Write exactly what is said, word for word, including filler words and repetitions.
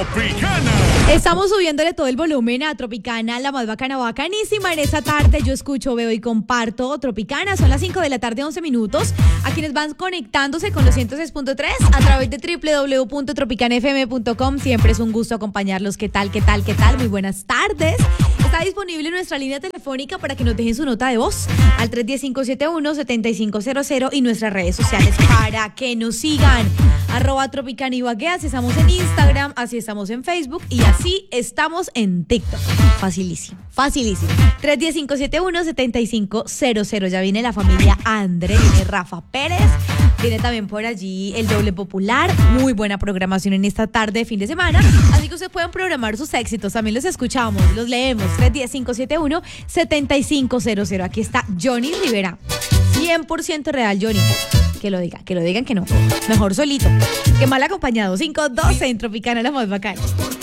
Tropicana. Estamos subiéndole todo el volumen a Tropicana, la más bacana, bacanísima. En esta tarde yo escucho, veo y comparto Tropicana. Son las cinco de la tarde, once minutos. A quienes van conectándose con los ciento seis punto tres a través de doble u doble u doble u punto tropicana f m punto com. Siempre es un gusto acompañarlos. ¿Qué tal, qué tal, qué tal? Muy buenas tardes. Está disponible nuestra línea telefónica para que nos dejen su nota de voz al tres uno cero, cinco siete uno, siete cinco cero cero y nuestras redes sociales para que nos sigan. Arroba Tropicana Ibagué, así estamos en Instagram, así estamos en Facebook y así estamos en TikTok. Facilísimo, facilísimo. tres uno cero, cinco siete uno, siete cinco cero cero. Ya viene la familia André, viene Rafa Pérez, viene también por allí el Doble Popular. Muy buena programación en esta tarde de fin de semana. Así que ustedes pueden programar sus éxitos. También los escuchamos, los leemos. tres uno cero, cinco siete uno, siete cinco cero cero. Aquí está Johnny Rivera. cien por ciento real, Johnny. Que lo digan, que lo digan que no. Mejor solito que mal acompañado. cinco doce en Tropicana, la más bacana.